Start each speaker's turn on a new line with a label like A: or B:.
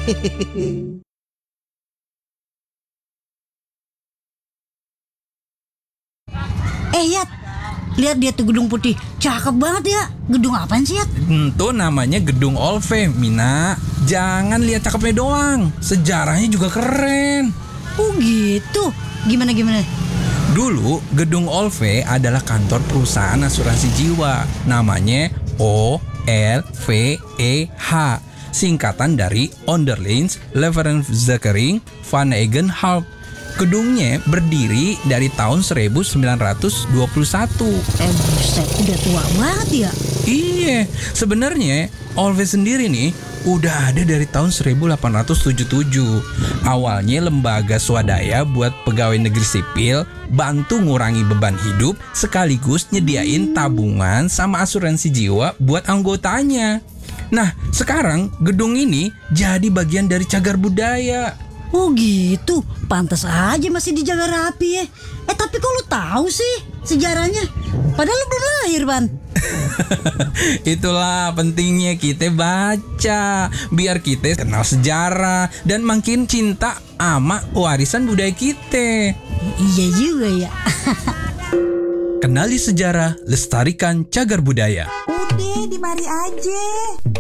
A: Yat, lihat dia tuh gedung putih, cakep banget ya. Gedung apaan sih, Yat?
B: Itu namanya Gedung Olve, Mina. Jangan lihat cakepnya doang, sejarahnya juga keren.
A: Oh gitu, gimana?
B: Dulu Gedung Olve adalah kantor perusahaan asuransi jiwa. Namanya OLVEH, singkatan dari Onderlings Levensverzekering van Eigenhaupt. Gedungnya berdiri dari tahun 1921.
A: Buset, udah tua banget ya.
B: Iya, sebenarnya Olve sendiri nih udah ada dari tahun 1877. Awalnya lembaga swadaya buat pegawai negeri sipil, bantu ngurangi beban hidup, sekaligus nyediain tabungan sama asuransi jiwa buat anggotanya. Nah, sekarang gedung ini jadi bagian dari cagar budaya.
A: Oh gitu, pantas aja masih dijaga rapi ya. Tapi kok lu tahu sih sejarahnya? Padahal lu belum lahir, Pan.
B: Itulah pentingnya kita baca, biar kita kenal sejarah dan makin cinta sama warisan budaya kita.
A: Iya juga ya.
B: Kenali sejarah, lestarikan cagar budaya.
C: Udah, di mari aja.